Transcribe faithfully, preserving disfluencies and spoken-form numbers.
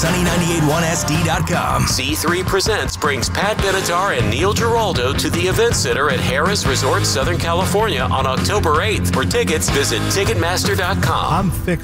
Sunny ninety-eight point one S D dot com. C three Presents brings Pat Benatar and Neil Giraldo to the Event Center at Harrah's Resort, Southern California on October eighth. For tickets, visit Ticketmaster dot com. I'm fixed.